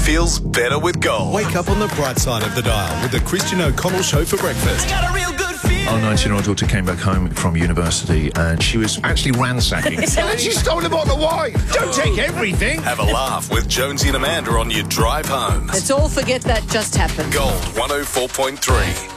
feels better with gold. Wake up on the bright side of the dial with the Christian O'Connell Show for breakfast. Got a real good feel. Our 19-year-old daughter came back home from university and she was actually ransacking. And then she stole a bottle of wine. Don't take everything. Have a laugh with Jonesy and Amanda on your drive home. Let's all forget that just happened. Gold 104.3.